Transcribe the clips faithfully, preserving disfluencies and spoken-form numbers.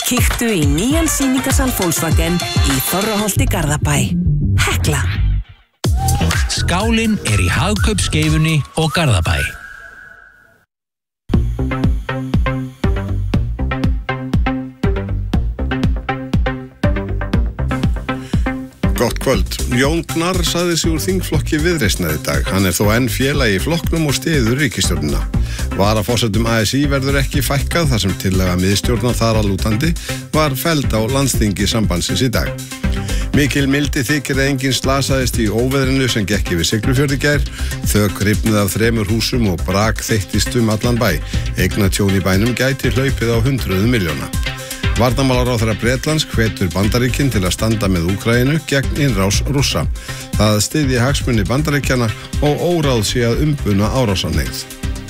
Kíktu í nýjan sýningarsal Volkswagen í Þorraholti Garðabæ. Hekla. Skálin er í Hagkaupsskeifunni og Garðabæ. Gott kvöld. Jón Gnarr sagði sig úr þingflokki Viðreisnar í dag. Hann er þó enn félagi í flokknum og styður ríkisstjórnina. Varaforsetum A S í verður ekki fækkað þar sem tillaga miðstjórnar þar að lútandi var felld á landsþingi sambandsins í dag. Mikil mildi þykir að enginn slasaðist í óveðrinu sem gekk yfir Siglufjörð í gær. Þök rifnuð af þremur húsum og brak þeyttist um allan bæ. Eignatjón í bænum gæti hlaupið á hundruðum milljóna. Varnarmálaráðherra Bretlands hvetur Bandaríkin til að standa með Úkraínu gegn innrás Rússa. Það styðji hagsmuni Bandaríkjanna og óráð sé að umbuna árásarhneigð.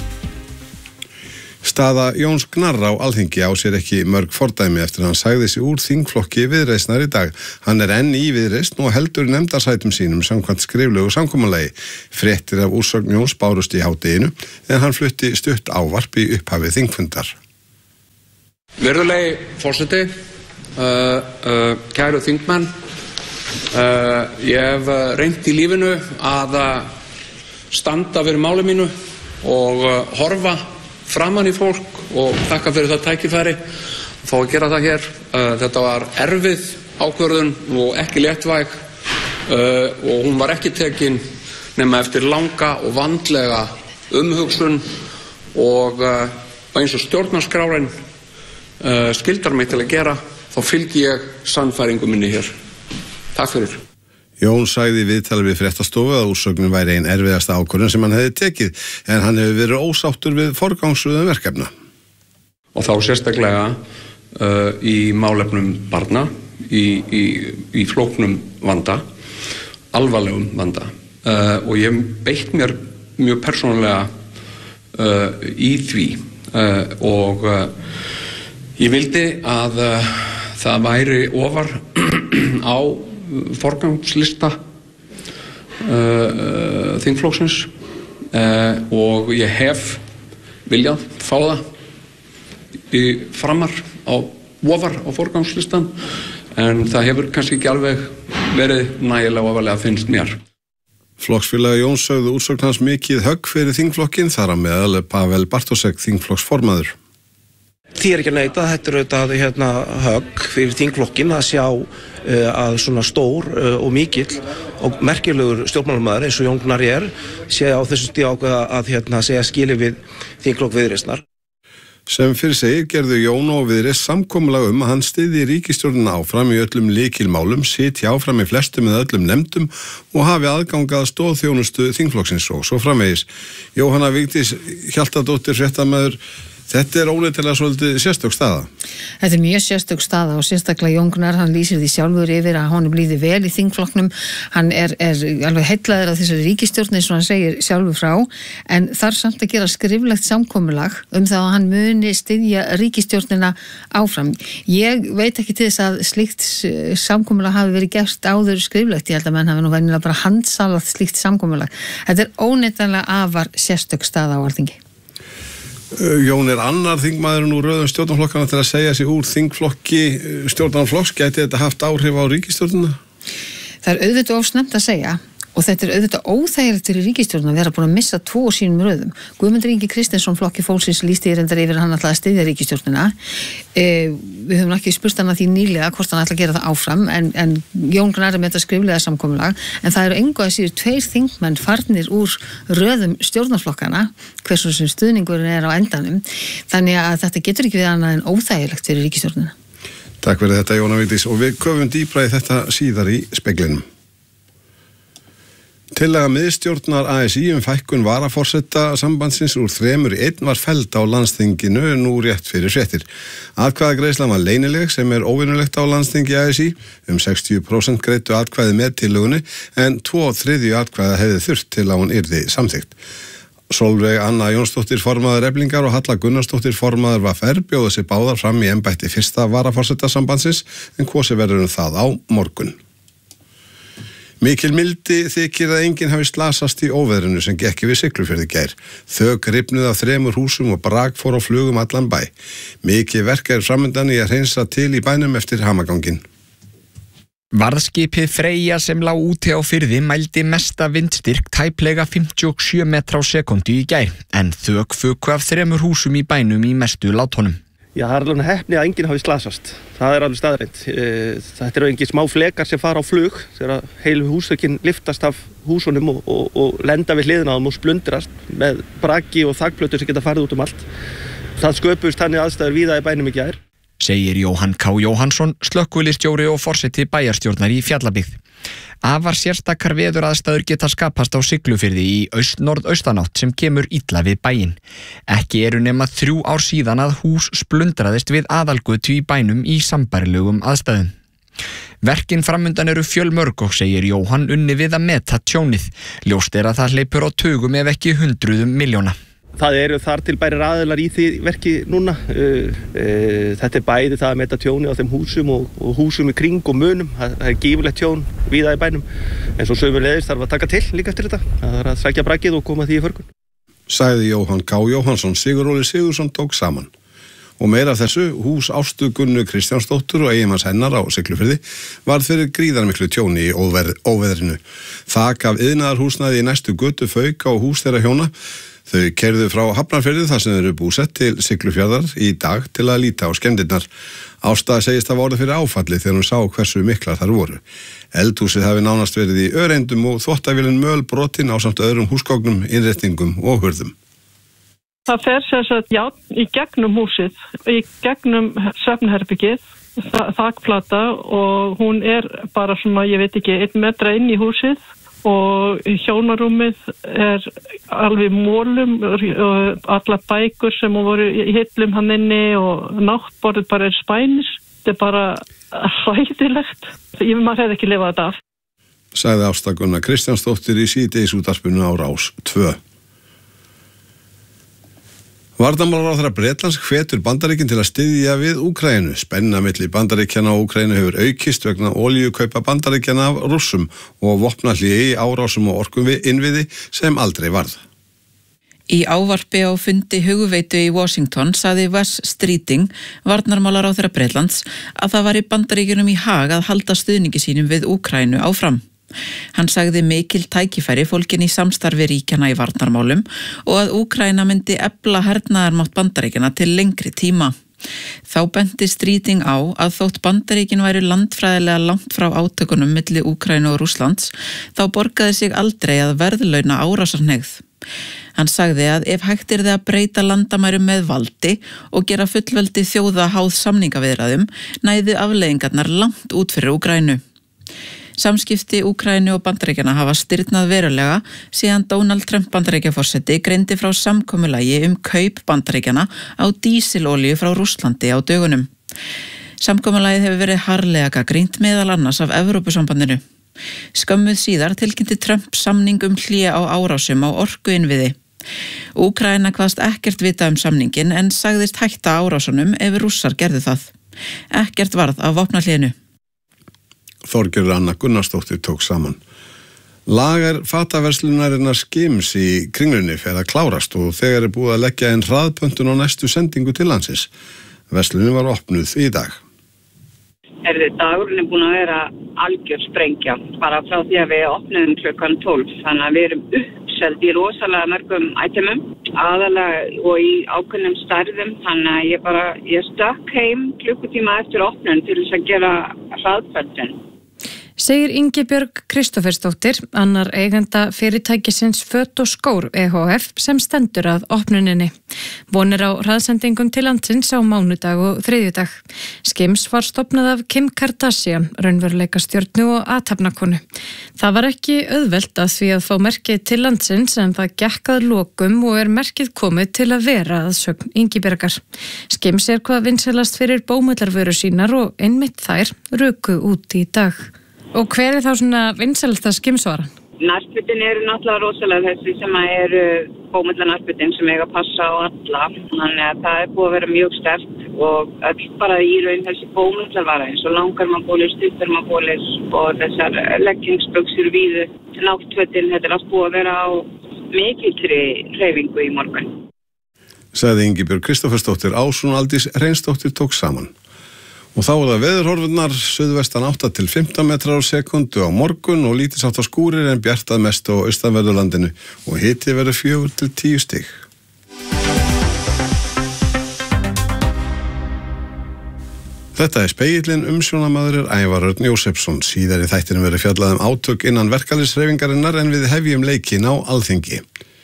Staða Jóns Gnarr á Alþingi á sér ekki mörg fordæmi eftir að hann sagði sig úr þingflokki Viðreisnar í dag. Hann er enn í Viðreisn og heldur nefndarsætum sínum samkvæmt skriflegu samkomulagi. Fréttir af úrsögn Jóns bárust í hádeginu en hann flutti stutt ávarp í upphafi þingfundar. Virðulegi forseti, uh, uh, kæru þingmenn, uh, ég hef uh, reynt í lífinu að uh, standa fyrir máli mínu og uh, horfa framan í fólk og þakka fyrir það tækifæri þó að gera það hér. Uh, þetta var erfið ákvörðun og ekki léttvæg uh, og hún var ekki tekin nema eftir langa og vandlega umhugsun og uh, eins og stjórnarskráin Uh, skildar mig til að gera, þá fylgi ég sannfæringu minni hér. Takk fyrir. Jón sagði í viðtali við fréttastofu að úrsögnin væri ein erfiðasta ákvörðun sem hann hefði tekið, en hann hefur verið ósáttur við forgangsröðun verkefna. Og þá sérstaklega uh, í málefnum barna, í, í, í flóknum vanda, alvarlegum vanda. Uh, og ég beitt mér mjög persónulega uh, í því uh, og uh, ég vildi að uh, það væri ofar á forgangslista uh, uh, þingflokksins uh, og ég hef viljað fá það í framar á ofar á forgangslistan en það hefur kannski ekki alveg verið nægilega ofarlega finnst mér. Flokksfélagi Jóns sögðu úrsögn hans mikið högg fyrir þingflokkin þar að meðal Pavel Bartosek þingflokksformaður. Því er ekki að neita, þetta er auðvitað hérna, högg fyrir þingflokkin að sjá uh, að svona stór uh, og mikill og merkilegur stjórnmálamaður eins og Jón Gnarr er sé á þessu stíð ákveða að hérna, segja skili við þingflokk Viðreisnar. Sem fyrir segir gerðu Jón og Viðreisn samkomulag um að hann styðji ríkisstjórnina áfram í öllum lykilmálum, sitji áfram í flestum með öllum nefndum og hafi aðgangað stoðþjónustu þingflokksins og svo framvegis. Jóhanna Vigdís Hjaltadóttir, fréttamaður. Þetta er óneitanlega svolítið sérstök staða. Þetta er mjög sérstök staða og sérstaklega Jón Gnarr, hann lýsir því sjálfur yfir að honum líði vel í þingflokknum. Hann er, er alveg heillaður af þessari ríkisstjórn eins og hann segir sjálfur frá, en þarf samt að gera skriflegt samkomulag um það að hann muni styðja ríkisstjórnina áfram. Ég veit ekki til þess að slíkt samkomulag hafi verið gert áður skriflegt. Ég held að menn hafi nú venjulega bara handsalað slíkt samkomulag. Þetta er óneitanlega afar sérstök staða á Alþingi. Jón er annar þingmaðurinn úr röðum stjórnarflokkana til að segja sig úr þingflokki stjórnarflokks. Gæti þetta haft áhrif á ríkisstjórnina? Það er auðvitað of snemmt að segja og þetta er auðvitað óþægilegt fyrir ríkisstjórnina að vera búin að missa tvo úr sínum röðum. Guðmundur Ingi Kristinsson flokki fólksins lýsti reyndar yfir að hann ætlaði að styðja ríkisstjórnina. E, við höfum ekki spurt hann að því nýlega hvort hann ætla að gera það áfram en, en Jón Gnarr er með þetta skriflega samkomulag en það eru engu að síður tveir þingmenn farnir úr röðum stjórnarflokkana hversu sem stuðningurinn er á endanum þannig að þetta getur ekki við annað en óþægilegt fyrir ríkisstjórnina. Takk fyrir þetta Jóna Vigdís og við köfum dýpra í þetta síðar í speglinum. Tillaga miðstjórnar A S í um fækkun varaforseta sambandsins úr þremur í einn var felld á landsþinginu nú rétt fyrir fréttir. Atkvæðagreiðslan var leynileg sem er óvinnulegt á landsþingi A S í. Um sextíu prósent greiddu atkvæði með tillögunni en tvo þriðju atkvæða hefði þurft til að hún yrði samþykkt. Sólveig Anna Jónsdóttir formaður Eflingar og Halla Gunnarsdóttir formaður V R bjóðu sig báðar fram í embætti fyrsta varaforseta sambandsins en kosið verður um það á morgun. Mikil mildi þykir að enginn hafi slasast í óveðrinu sem gekk yfir Siglufjörð í gær. Þök rifnuð af þremur húsum og brak fór á flugum allan bæ. Mikið verk er framundan í að hreinsa til í bænum eftir hamaganginn. Varðskipið Freyja sem lá úti á firði mældi mesta vindstyrk tæplega fimmtíu og sjö metra á sekúndu í gær, en þök fuku af þremur húsum í bænum í mestu látunum. Já, það er alveg heppni að enginn hafi slasast. Það er alveg staðreind. Þetta eru engin smá flekar sem fara á flug þegar heilu húsþökin liftast af húsunum og, og, og lenda við hliðina á þeim og splundrast með braki og þakplötur sem geta farið út um allt. Það sköpust þannig aðstæður víða í bænum í gær. Segir Jóhann K. Jóhannsson, slökkvilistjóri og forseti bæjarstjórnar í Fjallabyggð. Afar sérstakar veðuraðstæður geta skapast á Siglufirði í aust-norðaustanátt sem kemur illa við bæinn. Ekki eru nema þrjú ár síðan að hús splundraðist við aðalgötu í bænum í sambærilegum aðstæðum. Verkin framundan eru fjölmörg og segir Jóhann unni við að meta tjónið. Ljóst er að það hleypur á tugum ef ekki hundruðum milljóna. Það eru þar til bæri aðilar í því verki núna. Þetta er bæði það að meta tjóni á þeim húsum og, og húsum í kring og munum. Það er gífurlegt tjón víða í bænum. En svo sömuleiðis þarf að taka til líka eftir þetta. Það er að sækja brakið og koma því í förgun. Sagði Jóhann K. Jóhannsson. Sigurróli Sigursson tók saman. Og meira af þessu, hús Ástu Gunnu Kristjánsdóttur og eiginmanns hennar á Siglufirði varð fyrir gríðarmiklu tjóni í óveðrinu. Þak af iðnaðarhúsnæði í næstu götu fauk á hús þeirra hjóna. Þau keyrðu frá Hafnarfirði þar sem þau eru búsett til Siglufjarðar í dag til að líta á skemmdirnar. Ásta segist að voru fyrir áfalli þegar hún sá hversu miklar þar voru. Eldhúsið hafi nánast verið í öreindum og þvottavélin möl brotin ásamt öðrum húsgögnum, innréttingum og hurðum. Það fer sem sagt já í gegnum húsið, í gegnum svefnherbergið, þakplata og hún er bara svona, ég veit ekki, einn metra inn í húsið og hjónarúmið er alveg mólum og alla bækur sem voru í hillum hann inni og náttborðið bara er spænis. Þetta er bara hræðilegt. Ég maður hefði ekki lifað þetta af. Sagði Ásta Gunna Kristjánsdóttir í síðdegisútvarpinu á Rás tvö. Varnarmálaráðherra Bretlands hvetur Bandaríkin til að styðja við Úkraínu. Spenna milli Bandaríkjanna og Úkraínu hefur aukist vegna olíukaupa Bandaríkjanna af Rússum og vopnahléi í árásum og orkum við innviði sem aldrei varð. Í ávarpi á fundi hugveitu í Washington sagði Wes Streeting, varnarmálaráðherra Bretlands, að það var í Bandaríkjunum í hag að halda stuðningi sínum við Úkraínu áfram. Hann sagði mikil tækifæri fólkin í samstarfi ríkjana í varnarmálum og að Úkraína myndi efla hernaðarmátt Bandaríkjana til lengri tíma. Þá benti Streeting á að þótt Bandaríkin væri landfræðilega langt frá átökunum milli Úkraínu og Rússlands, þá borgaði sig aldrei að verðlauna árásarhneigð. Hann sagði að ef hægt yrði að breyta landamærum með valdi og gera fullveldi þjóða háð samningaviðræðum, næði afleiðingarnar langt út fyrir Úkraínu. Samskipti Úkraínu og Bandaríkjana hafa stirnað verulega síðan Donald Trump Bandaríkjaforseti greindi frá samkomulagi um kaup Bandaríkjana á dísilolíu frá Rússlandi á dögunum. Samkomulagið hefur verið harðlega gagnrýnt meðal annars af Evrópusambandinu. Skömmuð síðar tilkynnti Trump samning um hlé á árásum á orkuinnviði. Úkraína kvaðst ekkert vita um samningin en sagðist hætta árásunum ef Rússar gerðu það. Ekkert varð af vopnahléinu. Þorgerður Anna Gunnarsdóttir tók saman. Lager fataverslunarinnar Skims í Kringlunni fer að klárast og þegar er búið að leggja inn hraðpöntun á næstu sendingu til landsins. Verslunin var opnuð í dag. Er þið dagurinn er búin að vera algjör sprengja bara frá því að við opnum klukkan tólf, þannig að við erum uppselt í rosalega mörgum itemum aðalega og í ákveðnum stærðum, þannig að ég bara ég stökk heim klukkutíma eftir opnun til þess að gera hraðpöntun. Segir Ingibjörg Kristófersdóttir, annar eigenda fyrirtækisins Föt og skór E H F sem stendur að opnuninni. Vonir á hraðsendingum til landsins á mánudag og þriðjudag. Skims var stofnað af Kim Kardashian, raunveruleika stjörnu og athafnakonu. Það var ekki auðvelt að því að fá merkið til landsins en það gekk að lokum og er merkið komið til að vera að sögn Ingibjörgar. Skims er hvað vinsælast fyrir bómullarvöru sínar og einmitt þær ruku út í dag. Og hver er þá svona vinsælasta skimsvaran? Nærfötin eru náttúrulega rosalega þessi sem eru bómullarnærfötin sem eiga að passa á alla. Þannig að það er búið að vera mjög sterkt og öll bara í raun þessi bómullarvara eins og langarmabólir, stuttarmabólir og þessar leggingsbuxur víðu, náttfötin, þetta er allt búið að vera á mikilli hreyfingu í morgun. Sagði Ingibjörg Kristófersdóttir. Ásrún Aldís Reynsdóttir tók saman. Og þá er það veðurhorfurnar, suðvestan átta til fimmtán metrar á sekundu á morgun og lítils átt á skúrir en bjartað mest á austanverðu landinu og hiti verður fjögur til tíu stig. Þetta er Spegillinn, umsjónamaður er Ævar Örn Jósefsson. Síðar í þættinum verður fjallað um átök innan verkalýðshreyfingarinnar en við hefjum leikinn á Alþingi.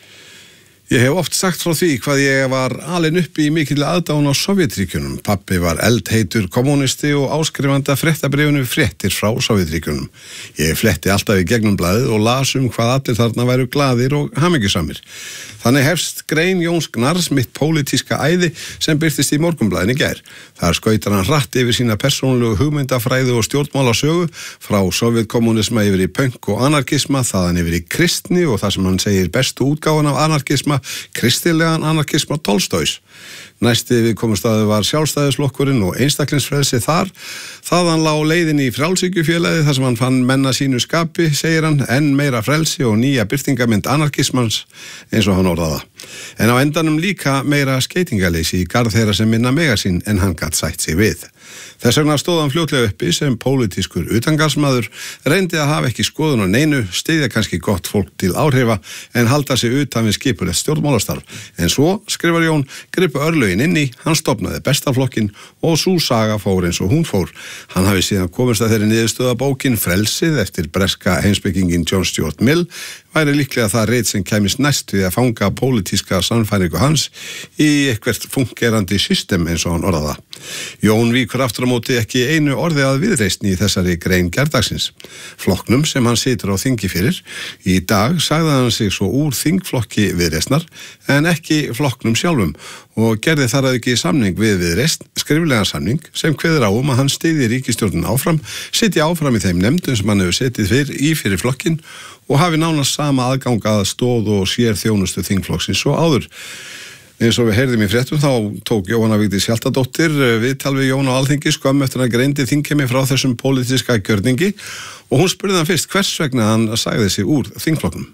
Ég hef oft sagt frá því hvað ég var alin uppi í mikill aðdáun á Sovétríkjunum. Pappi var eldheitur kommunisti og áskrifandi af fréttabréfinu Fréttir frá Sovétríkjunum. Ég fletti alltaf í gegnum blaðið og las um hvað allir þarna væru glaðir og hamingjusamir. Þannig hefst grein Jóns Gnarrs Mitt pólitíska æði sem birtist í Morgunblaðinu í gær. Þar skautar hann hratt yfir sína persónulegu hugmyndafræði og stjórnmálasögu frá sovétkommunisma yfir í pönk og anarkisma, þaðan yfir í kristni og það sem hann segir bestu útgáfan af anarkisma, kristilegan anarkisma Tolstóis. Næsti viðkomustaður var Sjálfstæðisflokkurinn og einstaklingsfrelsi þar. Þaðan lá leiðin í frjálshyggjufélagið þar sem hann fann menna sínu skapi, segir hann, enn meira frelsi og nýja birtingamynd anarkismans eins og hann orðaða. En á endanum líka meira skeytingaleysi í garð þeirra sem minna mega sín en hann gat sætt sig við. Þess vegna stóð hann fljótlega uppi sem pólitískur utangarðsmaður, reyndi að hafa ekki skoðun á neinu, styðja kannski gott fólk til áhrifa en halda sig utan við skipulegt stjórnmálastarf. En svo, skrifar Jón, gripu örlögin inn í, hann stofnaði Bestaflokkin og sú saga fór eins og hún fór. Hann hafi síðan komist að þeirri niðurstöða bókin Frelsið eftir breska heimspekingin John Stuart Mill, væri líklega það reit sem kæmist næst við að fanga pólitíska sannfæringu hans í eitthvert fungerandi system eins og hann orðaða. Jón víkur aftur á móti ekki einu orði að viðreisni í þessari grein gærdagsins. Flokknum sem hann situr á þingi fyrir. Í dag sagði hann sig svo úr þingflokki viðreisnar en ekki flokknum sjálfum og gerði þar að ekki samning við viðreisn, skriflegan samning sem kveður á um að hann styðji ríkisstjórnin áfram, sitji áfram í þeim nefndum sem hann hefur setið fyrir í fyrir flokkin og hafi nánast sama aðgang að stóð og sér þjónustu þingflokksins og áður. Eins og við heyrðum í fréttum þá tók Jóhanna Vigdís Hjaltadóttir viðtal við Jón á Alþingi skömmu eftir að greindi þingheimi frá þessum pólitíska gjörningi og hún spurði hann fyrst hvers vegna hann sagði sig úr þingflokknum.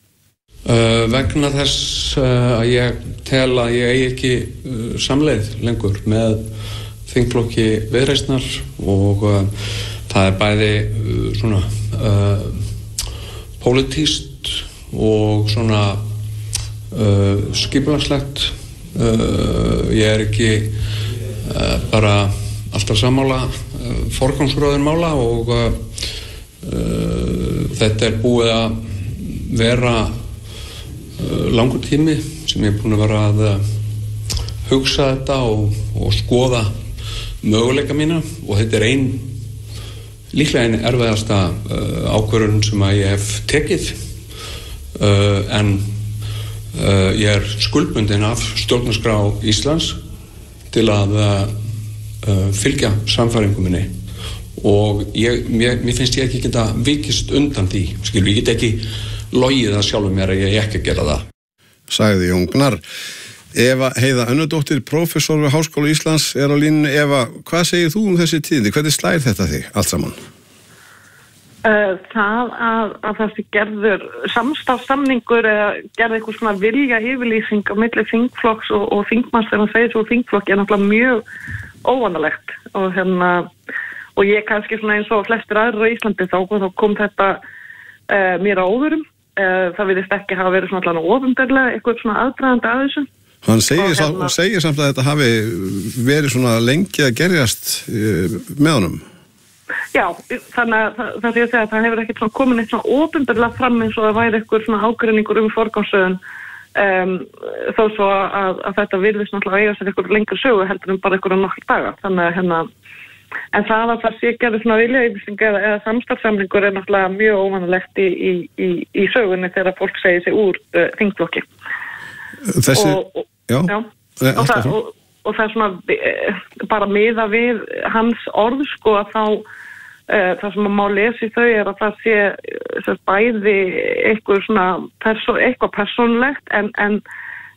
Uh, vegna þess uh, að ég tel að ég eigi ekki uh, samleið lengur með þingflokki Viðreisnar og uh, það er bæði uh, svona uh, pólitískt og svona uh, skipulagslegt. Uh, ég er ekki uh, bara alltaf sammála uh, forgangsröðun mála og uh, uh, þetta er búið að vera langur tími sem ég er búin að vera að hugsa þetta og, og skoða möguleika mína og þetta er ein líklega einn erfiðasta uh, ákvörðun sem að ég hef tekið uh, en uh, ég er skuldbundin af stjórnarskrá Íslands til að uh, fylgja sannfæringu minni og ég, mér, mér finnst ég ekki geta vikist undan því, skilur, ég get ekki logið það sjálfur mér að ég ekki að gera það. Sagði Jón Gnarr. Eva Heiða Önnudóttir, prófessor við Háskóla Íslands er á línunni. Eva, hvað segir þú um þessi tíðindi? Hvernig slær þetta þig allt saman? Uh, það að, að það sé gerður samstarfssamningur eða gerði eitthvað svona vilja yfirlýsing á milli þingflokks og, og þingmanns þegar hann segir svo þingflokki er náttúrulega mjög óvanalegt og hérna og ég kannski svona eins og flestir aðrir á Íslandi þá, þá kom þetta uh, mér á óvörum. Það virðist ekki hafa verið svona allan ofinberlega eitthvað svona aðdragandi að þessu. Hann segir, hérna, sá, segir samt að þetta hafi verið svona lengi að gerjast með honum. Já, þannig að það, það sé að segja að það hefur ekkert svona komin eitt svona ofinberlega fram eins og það væri eitthvað svona ágreiningur um forgangsröðun um, þó svo að, að þetta virðist náttúrulega eiga sér eitthvað lengur sögu heldur um bara eitthvað nokkur daga. Þannig að hérna En það að það sé gerði svona viljayfirlýsing eða, eða samstarfssamningur er náttúrulega mjög óvanalegt í, í, í, í sögunni þegar fólk segir sig úr uh, þingflokki. Þessi, og, og, já, já Nei, og, það, og, og það er svona uh, bara miða við hans orð sko að þá uh, það sem má lesa í þau er að það sé uh, bæði eitthvað svona perso, eitthvað persónlegt en, en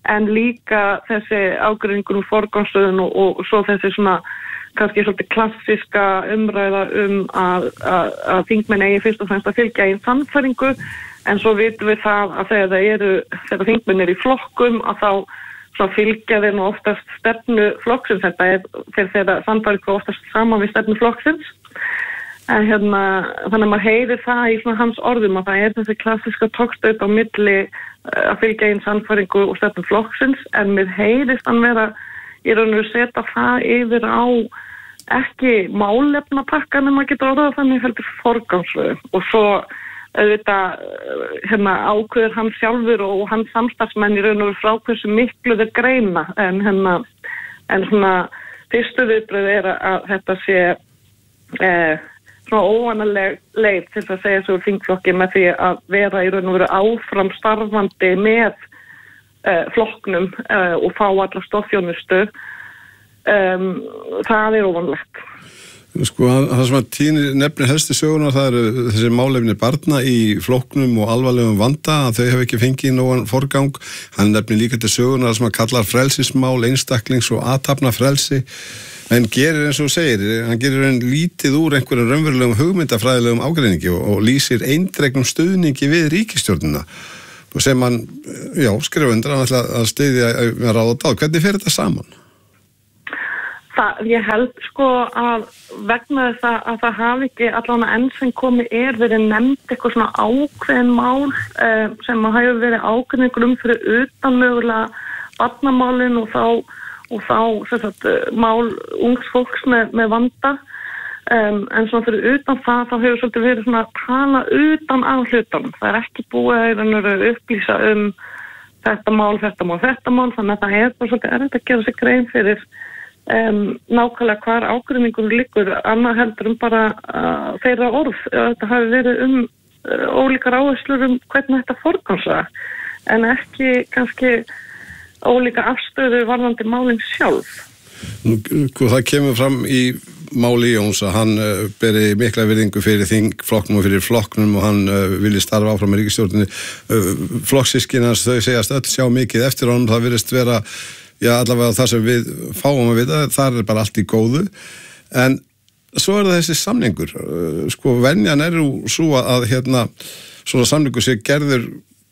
en líka þessi ágreiningur um forgangsröðun og, og svo þessi svona kannski svolítið klassíska umræða um að, að, að þingmenn eigi fyrst og fremst að fylgja einn sannfæringu, en svo vitum við það að þegar það eru, þegar þingmenn eru í flokkum að þá svo fylgja þeir nú oftast stefnu flokksins, þetta er fyrir þeirra sannfæringu oftast saman við stefnu flokksins. En hérna, þannig að maður heyrir það í svona hans orðum að það er þessi klassíska tókstaut á milli að fylgja einn sannfæringu og stefnu flokksins, en mér heyrist hann vera í raun og setja það yfir á ekki málefnapakkan en maður getur orðað þannig heldur forgangsröðun, og svo auðvitað hérna ákveður hann sjálfur og hans samstarfsmenn í raun og veru frá hversu miklu þeir greina, en hérna en svona fyrstu viðbröð er að þetta sé eh, svona óvanaleg leið til að segja svo úr þingflokki með því að vera í raun og veru áfram starfandi með eh, flokknum eh, og fá alla stoðþjónustu. Um, það er óvanlegt. Sko, það sem að Tíðni nefnir helstu sögunar, það eru þessi málefni barna í flokknum og alvarlegum vanda, að þau hefur ekki fengið nógan forgang. Hann nefnir líka til sögunar það sem að kallar frelsismál, einstaklings og athafna frelsi, en gerir eins og segir, hann gerir einn lítið úr einhverjum raunverulegum hugmyndafræðilegum ágreiningi og, og lýsir eindregnum stuðningi við ríkisstjórnina sem hann, já, skrifa undir hann ætla að styðja með ráð og dáð. Hvernig fer þetta saman? Það, ég held sko að vegna þess að, að það hafi ekki allan enn sem komið er verið nefnd eitthvað svona ákveðin mál eh, sem að hafa verið ákveðningur um fyrir utan mögulega barnamálin og þá, og þá sem sagt, mál ungs fólks með, með vanda, um, en svona fyrir utan það þá hefur svolítið verið svona að tala utan af hlutunum. Það er ekki búið að upplýsa um þetta mál, þetta mál, þetta mál, þannig að það er bara svolítið erfitt að gera sig grein fyrir Um, nákvæmlega hvar ágreiningur liggur, annað heldur um bara uh, þeirra orð. Þetta hafi verið um uh, ólíkar áherslur um hvernig þetta forgangsraða, en ekki kannski ólíka afstöðu varðandi málin sjálf. Það kemur fram í máli Jóns að hann uh, beri mikla virðingu fyrir þingflokknum og fyrir flokknum og hann uh, vilji starfa áfram með ríkisstjórninni. Uh, Flokksystkins þau segjast öll sjá mikið eftir honum, það virðist vera já, allavega það sem við fáum að vita, það er bara allt í góðu, en svo er það þessi samningur, sko, venjan er svo að hérna, svona samningur sé gerður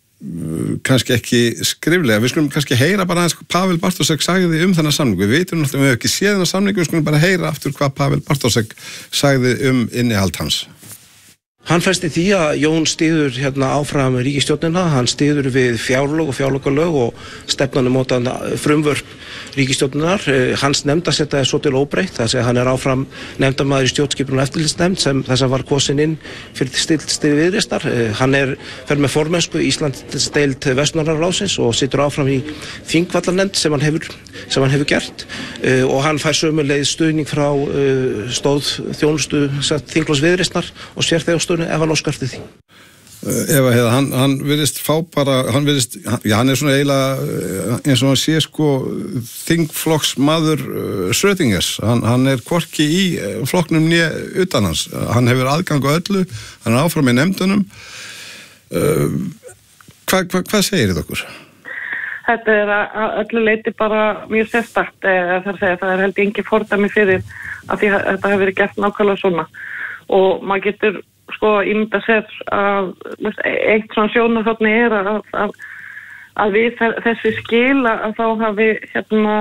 kannski ekki skriflega. Við skulum kannski heyra bara aðeins hvað Pavel Bartósek sagði um þennan samningu. Við veitum náttúrulega, við hefum ekki séð þennan samningu, við skulum bara heyra aftur hvað Pavel Bartósek sagði um innihald hans. Hann festi því að Jón styður hérna áfram ríkisstjórnina, hann styður við fjárlög og fjárlögalög og stefnanum mótan frumvörp ríkisstjórninar. Hans nefndasetta er svo til óbreytt, þess að hann er áfram nefndamaður í stjórnskipunar og eftirlitsnefnd sem þess að var kosin inn fyrir stildstið viðreisnar. Hann er fer með formennsku Íslandsdeild Vestnorræna ráðsins og situr áfram í þingvallanefnd sem hann hefur sem hann hefur gert og hann fær sömuleiðis stuðning frá stóð þjónustu þingflokks viðreisnar og sér þegar ef hann óskar eftir því. Eva Heiða, hann, hann virðist fá bara, hann virðist, já, hann er svona eiginlega eins og hann sé sko þingflokksmaður uh, Schrödingers, hann, hann er hvorki í flokknum né utan hans, hann hefur aðgang á öllu, hann er áfram í nefndunum. Uh, hvað hva, hva segir þetta okkur? Þetta er að öllu leiti bara mjög sérstakt, það er að segja, það er held engi fordæmi fyrir að því að þetta hefur verið gert nákvæmlega svona og maður getur sko ímynda sér að eitt svona sjónarhorni er að, að, að við þessi skil að þá hafi hérna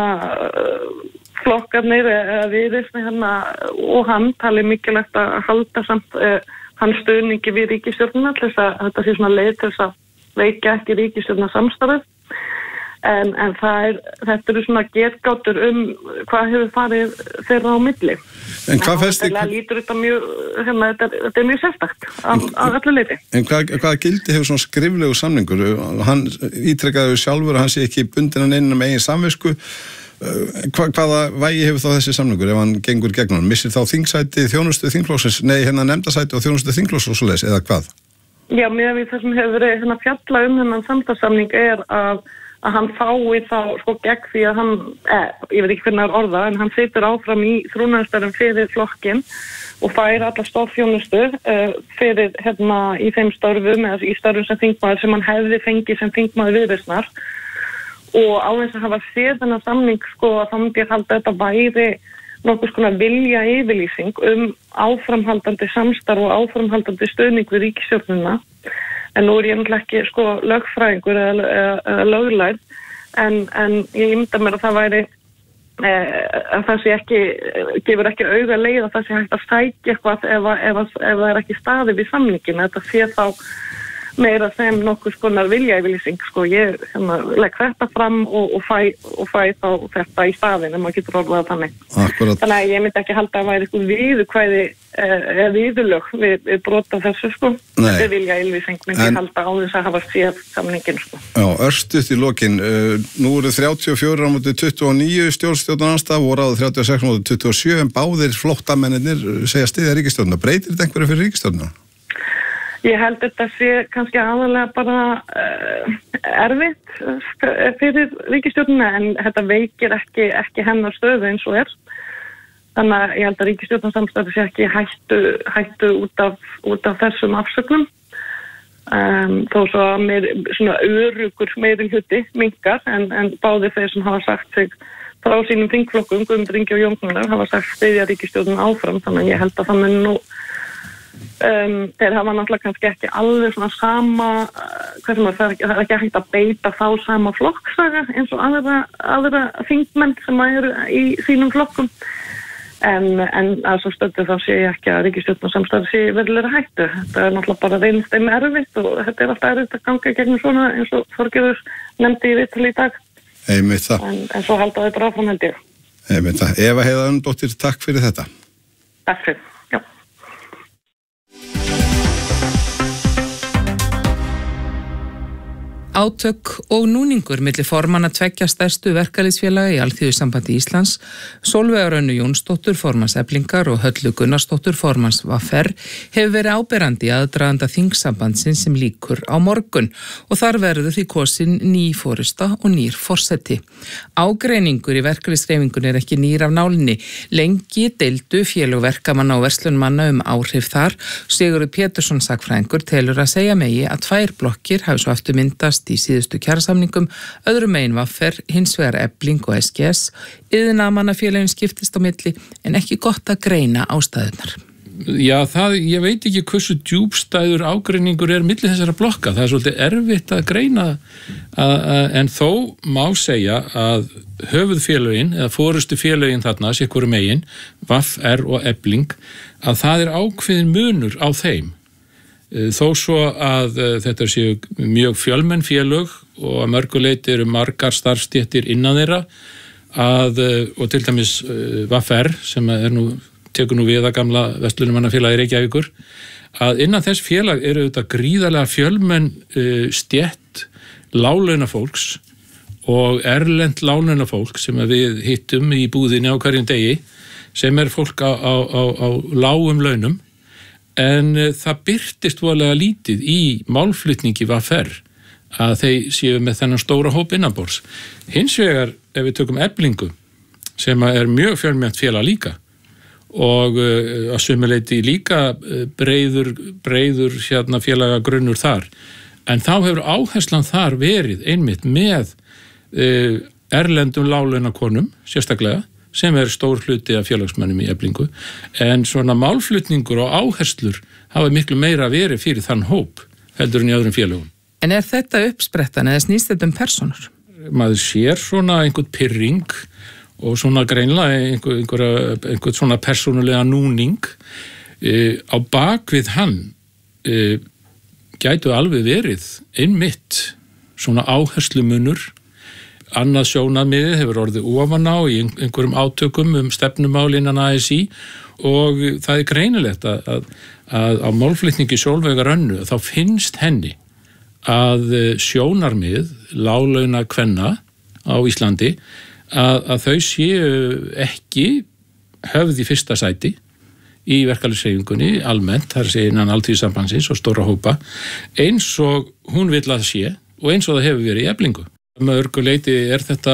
flokkarnir eða viðreisni hérna og hann talið mikilvægt að halda samt uh, hans stuðningi við ríkisstjórnina til þess að þetta sé svona leið til þess að veikja ekki ríkisstjórna samstarfið. En, en það er, þetta eru svona getgátur um hvað hefur farið þeirra á milli. En hvað festi? Það lítur þetta mjög, hérna, þetta, þetta er mjög sérstakt á, á öllu leiti. En hvað, hvaða gildi hefur svona skriflegu samningur? Hann ítrekkaði sjálfur að hann sé ekki bundinn að neina með eigin samvisku. Hva, hvaða vægi hefur þá þessi samningur ef hann gengur gegn hann? Missir þá þingsæti þjónustu þingflokksins, nei, hérna nefndasæti og þjónustu þingflokks og svoleiðis, eða hvað? Já, með því það sem hefur verið hérna fjalla um þennan samstarfssamning er að að hann fái þá sko gegn því að hann, eh, ég veit ekki hvernig það er orða, en hann situr áfram í þrúnaðarstörfum fyrir flokkinn og fær alla stofþjónustu uh, fyrir hérna í þeim störfum eða í störfum sem þingmaður sem hann hefði fengið sem þingmaður viðreisnar og á þess að hafa séð þennan samning sko að þá myndi ég halda að þetta væri nokkuð skona vilja yfirlýsing um áframhaldandi samstarf og áframhaldandi stuðning við ríkisstjórnina. En nú er ég náttúrulega ekki sko lögfræðingur eða, eða, eða löglærð en, en ég ímynda mér að það væri e, að það sé ekki, gefur ekki auga leið að það sé hægt að sækja eitthvað ef, ef, ef það er ekki staðið við samningin. Þetta sé þá meira sem nokkuð skonar viljayfirlýsing. Sko ég hérna, legg þetta fram og, og, fæ, og fæ þá þetta í staðin en maður getur orðað þannig. Akkurat. Þannig að ég myndi ekki halda að væri eitthvað viðurkvæði eða viðurlög við, við brota þessu sko. Þetta er viljayfirlýsing myndi en, ég halda á þess að hafa séð samningin sko. Já, örstutt í lokin. Uh, nú eru þrjátíu og fjögur á móti tuttugu og níu stjórnstjórnarandstaða, voru áður þrjátíu og sex á móti tuttugu og sjö en báðir flóttamennirnir segja styðja ríkisstjórnina. Breytir þetta einhverju fyrir ríkisstjórnina? Ég held þetta sé kannski aðalega bara uh, erfitt fyrir ríkisstjórnina en þetta veikir ekki, ekki hennar stöðu eins og er. Þannig að ég held að ríkisstjórnarsamstarfi sé ekki hættu, hættu út, af, út af þessum afsögnum. Um, þó svo að mér svona örugur meiri hluti minkar en, en báði þeir sem hafa sagt sig frá sínum þingflokkum, Guðmundur Ingi og Jón Gnarr, hafa sagt styðja ríkisstjórnin áfram. Þannig að ég held að það mun nú Um, þeir hafa náttúrulega kannski ekki alveg svona sama uh, hvað sem að það er ekki, það er ekki hægt að beita þá sama flokksaga eins og aðra, aðra þingmenn sem eru í sínum flokkum en, en að svo stöndi þá sé ég ekki að ríkisstjórnarsamstarfi sé verulega hættu. Þetta er náttúrulega bara reynst þeim erfitt og þetta er alltaf erfitt að ganga gegnum svona eins og Þorgerður nefndi í viðtali í dag. Einmitt það. En, en svo halda þau bara áfram held ég. Einmitt það. Eva Heiða Önndóttir, takk fyrir þetta. Takk fyrir. Átök og núningur milli formanna tveggja stærstu verkalýðsfélaga í Alþýðusambandi Íslands, Sólveigar Önnu Jónsdóttur formanns Eflingar og Höllu Gunnarsdóttur formanns V A F R hefur verið áberandi í aðdraganda þingsambandsins sem líkur á morgun og þar verður því kosin ný forysta og nýr forseti. Ágreiningur í verkalýðshreyfingunni er ekki nýr af nálinni. Lengi deildu félög verkamanna og verslunmanna um áhrif þar. Sigurður Pétursson sakfræðingur telur að segja megi að tvær blokkir hafi svo aftur myndast í síðustu kjarasamningum, öðrum megin V A F R, hins vegar Efling og S G S. Iðnaðarmannafélögin skiptist á milli en ekki gott að greina ástæðurnar. Já, það, ég veit ekki hversu djúpstæður ágreiningur er milli þessara blokka. Það er svolítið erfitt að greina að, að, en þó má segja að höfuðfélögin eða forystu félögin þarna, sikkur megin, V A F R og Efling, að það er ákveðin munur á þeim. Þó svo að þetta séu mjög fjölmenn félög og að mörguleiti eru margar starfstéttir innan þeirra að, og til dæmis V A F R sem er nú, tekur nú við að gamla verslunarmannafélagi Reykjavíkur, að innan þess félag eru þetta gríðarlega fjölmenn stétt láglaunafólks og erlent láglaunafólk sem við hittum í búðinni á hverjum degi sem er fólk á, á, á, á lágum launum. En það birtist voðalega lítið í málflutningi V A F R að þeir séu með þennan stóra hóp innanborðs. Hins vegar, ef við tökum Eflingu, sem er mjög fjölmennt félag líka og uh, að sumuleyti líka breiður, breiður hérna félagagrunnur þar, en þá hefur áherslan þar verið einmitt með uh, erlendum láglaunakonum, sérstaklega, sem er stór hluti af félagsmönnum í Eflingu, en svona málflutningur og áherslur hafa miklu meira verið fyrir þann hóp heldur en í öðrum félögum. En er þetta uppsprettan eða snýst þetta um personur? Maður sér svona einhvern pirring og svona greinlega einhver, einhver, einhver svona persónulega núning e, á bakvið hann e, gætu alveg verið einmitt svona áherslumunur. Annað sjónarmiðið hefur orðið ofan á í einhverjum átökum um stefnumál innan A S I og það er greinilegt að, að, að á málflutningi Sólveigar Önnu þá finnst henni að sjónarmið láglauna kvenna á Íslandi að, að þau séu ekki höfð í fyrsta sæti í verkalýðshreyfingunni almennt, þar sé innan Alþýðusambandsins og stóra hópa, eins og hún vill að sé og eins og það hefur verið í Eflingu. Mörgu leiti er þetta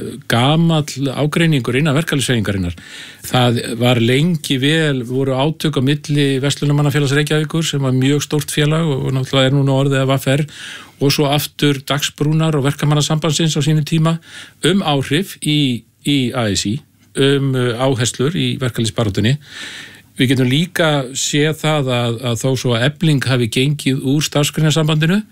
gamall ágreiningur innan verkalýðshreyfingarinnar. Það var lengi vel, voru átök á milli Verslunarmannafélags Reykjavíkur sem var mjög stórt félag og náttúrulega er núna orðið af V F R og svo aftur Dagsbrúnar og Verkamannasambandsins á sínu tíma um áhrif í, í A S I, um áherslur í verkalýðsbaráttunni. Við getum líka séð það að, að þó svo að Efling hafi gengið úr starfsgreinasambandinu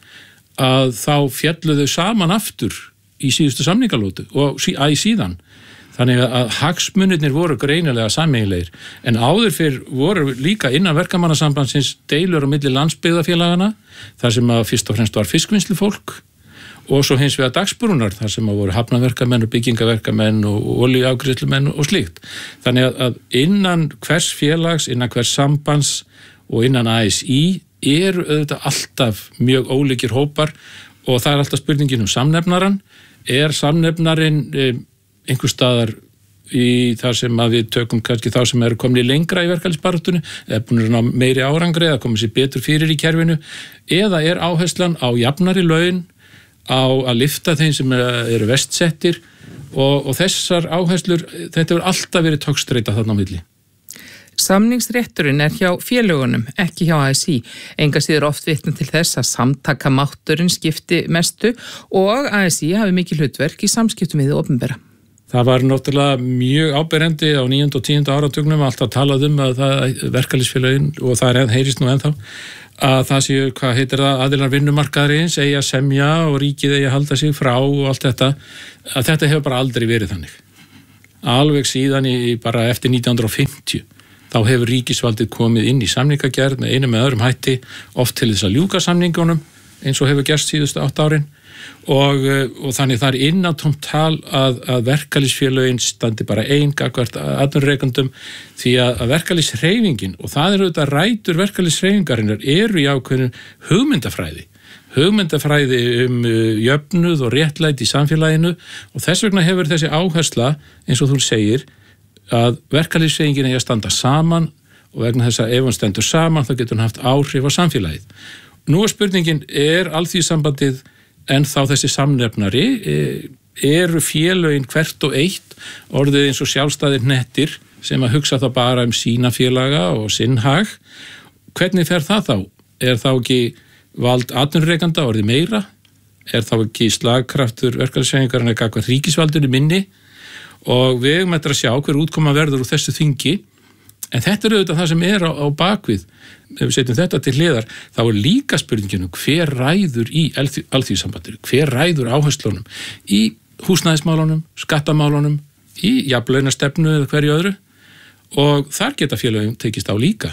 að þá fjalluðu saman aftur í síðustu samningalótu og æ síðan. Þannig að hagsmunirnir voru greinilega sameiginlegir. En áður fyrr voru líka innan Verkamannasambandsins deilur á milli landsbyggðafélagana, þar sem að fyrst og fremst var fiskvinnslufólk, og svo hins vegar Dagsbrúnar, þar sem að voru hafnaverkamenn og byggingaverkamenn og olíuafgreiðslumenn og slíkt. Þannig að innan hvers félags, innan hvers sambands og innan A S I eru auðvitað alltaf mjög ólíkir hópar og það er alltaf spurningin um samnefnaran. Er samnefnarin einhver staðar í þar sem að við tökum kannski þá sem eru komni lengra í verkalýðsbaráttunni, eða búin að ná meiri árangri eða komið sér betur fyrir í kerfinu, eða er áherslan á jafnari laun, á að lyfta þeim sem eru vestsettir og, og þessar áherslur, þetta hefur alltaf verið togstreita þarna á milli. Samningsrétturinn er hjá félögunum, ekki hjá A S I. Enga síður oft vitna til þess að samtakamátturinn skipti mestu og A S I hafi mikið hlutverk í samskiptum við opinbera. Það var náttúrulega mjög áberandi á níunda og tíunda áratugnum, alltaf talað um að það verkalýðsfélögin, og það er, heyrist nú ennþá, að það séu, hvað heitir það, aðilar vinnumarkaðarins, eigi að semja og ríkið eigi að halda sig frá og allt þetta, að þetta hefur bara aldrei verið þannig. Alveg síðan í bara eftir nítján hundruð og fimmtíu. Þá hefur ríkisvaldið komið inn í samningagerð með einu með öðrum hætti, oft til þess að ljúka samningunum, eins og hefur gerst síðustu átt árin, og, og þannig það er innantómt tal að, að verkalýðsfélögin standi bara ein gagnvart atvinnurekendum, því að, að verkalýðshreyfingin, og það eru þetta rætur verkalýðshreyfingarinnar, eru í ákveðinu hugmyndafræði. Hugmyndafræði um jöfnuð og réttlæti í samfélaginu og þess vegna hefur þessi áhersla, eins og þú segir, að verkalýðshreyfingin eigi að standa saman og vegna þess að ef hún stendur saman þá getur hún haft áhrif á samfélagið. Nú er spurningin, er Alþýðusambandið en þá þessi samnefnari, eru félögin hvert og eitt orðið eins og sjálfstæðir hnettir sem að hugsa þá bara um sína félaga og sinn hag? Hvernig fer það þá? Er þá ekki vald atvinnurekanda orðið meira? Er þá ekki slagkraftur verkalýðshreyfingarinnar gagnvart ríkisvaldinu minni? Og við eigum eftir að sjá hver útkoma verður úr þessu þingi, en þetta er auðvitað það sem er á, á bakvið. Ef við setjum þetta til hliðar, þá er líka spurninginu hver ræður í Alþýðusambandinu, hver ræður áherslunum í húsnæðismálunum, skattamálunum, í jafnlaunastefnu eða hverju öðru, og þar geta félögum tekist á líka.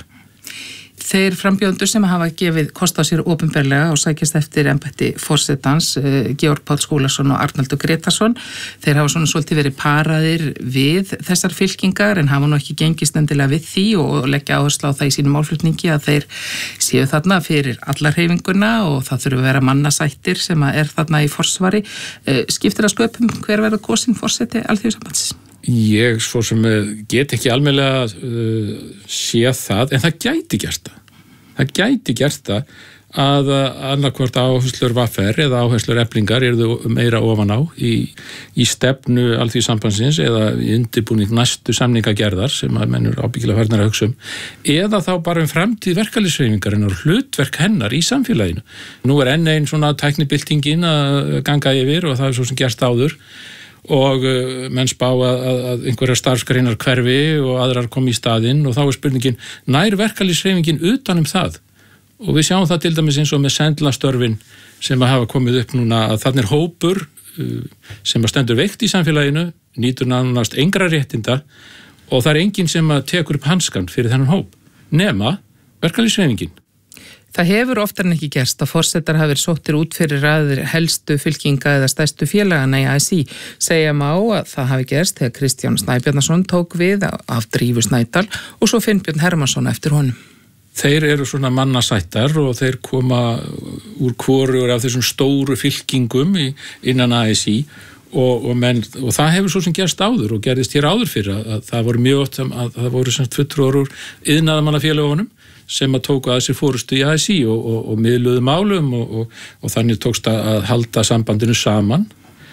Þeir frambjóðendur sem hafa gefið kost á sér opinberlega og sækjast eftir embætti forsetans, Georg Páll Skúlason og Arnaldur Gretarsson, þeir hafa svona svolítið verið paraðir við þessar fylkingar en hafa nú ekki gengist endilega við því og leggja áherslu á það í sínum málflutningi að þeir séu þarna fyrir alla hreyfinguna og það þurfu að vera mannasættir sem er þarna í forsvari. Skiptir að sköpum hver verður kosinn forseti Alþýðusambandsins? Ég svo sem get ekki almennilega uh, séð það, en það gæti gert það. Það gæti gert það að annarkvort áherslur V F R eða áherslur Eflingar eru meira ofan á í, í stefnu Alþýðusambandsins eða í undirbúning næstu samningagerðar sem að menn eru ábyggilega farnir að hugsa um, eða þá bara um framtíð verkalýðshreyfingarinnar og hlutverk hennar í samfélaginu. Nú er enn einn svona tæknibyltingin að ganga yfir og það er svo sem gerst áður, og menn spá að, að einhverjar starfsgreinar hverfi og aðrar komi í staðinn og þá er spurningin, nær verkalýðshreyfingin utan um það? Og við sjáum það til dæmis eins og með sendlastörfin sem að hafa komið upp núna að þarna er hópur sem að stendur veikt í samfélaginu, nýtur nánast engra réttinda og það er enginn sem að tekur upp hanskan fyrir þennan hóp, nema verkalýðshreyfingin. Það hefur oftar en ekki gerst að forsetar hafi verið sóttir út fyrir ræðir helstu fylkinga eða stærstu félagana í A S I. Segja má að það hafi gerst þegar Kristján Snæbjarnarson tók við af Drífu Snædal og svo Finnbjörn Hermannsson eftir honum. Þeir eru svona mannasættar og þeir koma úr hvorugur af þessum stóru fylkingum í, innan A S I og, og, menn, og það hefur svo sem gerst áður og gerðist hér áður fyrir að, að það voru mjög oft að það voru sem fulltrúar úr iðnaðarmannafélögunum sem að tóku að sér fórustu í A S I og, og, og miðluðu málum og, og, og þannig tókst að halda sambandinu saman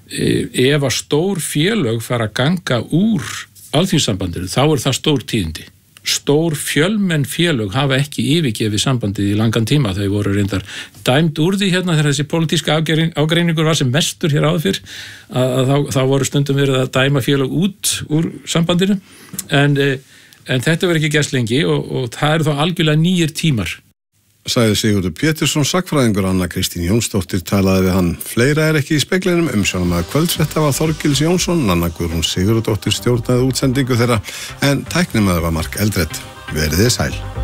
ef að stór félög fara að ganga úr alþýðusambandinu, þá er það stór tíðindi. Stór fjölmenn félög hafa ekki yfirgefið sambandið í langan tíma. Þau voru reyndar dæmd úr því hérna þegar þessi pólitíska ágreiningur var sem mestur hér áður fyrr, að, að þá, þá voru stundum verið að dæma félög út úr sambandinu, en, en þetta verið ekki gerst lengi og, og það eru þá algjörlega nýjir tímar. Sagði Sigurður Pétursson, sagnfræðingur. Anna Kristín Jónsdóttir talaði við hann. Fleira er ekki í speglinum. Umsjónamaður kvöldfrétta var Þorgils Jónsson. Anna Guðrún Sigurðardóttir stjórnaði útsendingu þeirra, en tæknimaður var Mark Eldred. Verið þið sæl.